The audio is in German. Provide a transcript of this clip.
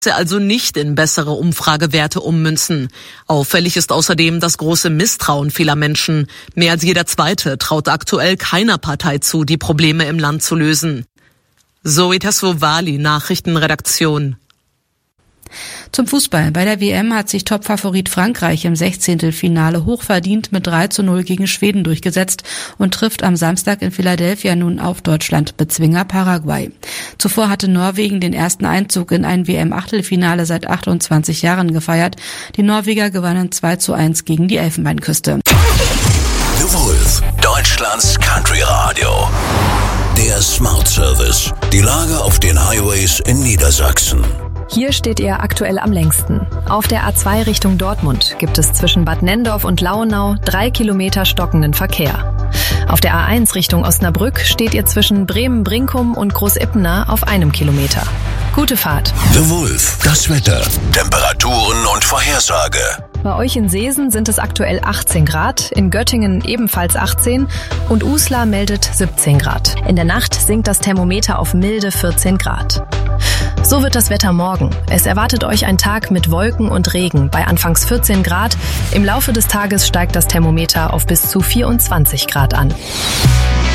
also nicht in bessere Umfragewerte ummünzen. Auffällig ist außerdem das große Misstrauen vieler Menschen. Mehr als jeder Zweite traut aktuell keiner Partei zu, die Probleme im Land zu lösen. Zoe Tassovali, Nachrichtenredaktion. Zum Fußball. Bei der WM hat sich Topfavorit Frankreich im 16. Finale hochverdient mit 3:0 gegen Schweden durchgesetzt und trifft am Samstag in Philadelphia nun auf Deutschland-Bezwinger Paraguay. Zuvor hatte Norwegen den ersten Einzug in ein WM-Achtelfinale seit 28 Jahren gefeiert. Die Norweger gewannen 2:1 gegen die Elfenbeinküste. The Wolf, Deutschlands Country Radio. Der Smart Service. Die Lage auf den Highways in Niedersachsen. Hier steht ihr aktuell am längsten. Auf der A2 Richtung Dortmund gibt es zwischen Bad Nenndorf und Lauenau 3 Kilometer stockenden Verkehr. Auf der A1 Richtung Osnabrück steht ihr zwischen Bremen-Brinkum und Großippener auf 1 Kilometer. Gute Fahrt. The Wolf, das Wetter, Temperaturen und Vorhersage. Bei euch in Seesen sind es aktuell 18 Grad, in Göttingen ebenfalls 18 und Uslar meldet 17 Grad. In der Nacht sinkt das Thermometer auf milde 14 Grad. So wird das Wetter morgen. Es erwartet euch ein Tag mit Wolken und Regen bei anfangs 14 Grad. Im Laufe des Tages steigt das Thermometer auf bis zu 24 Grad an.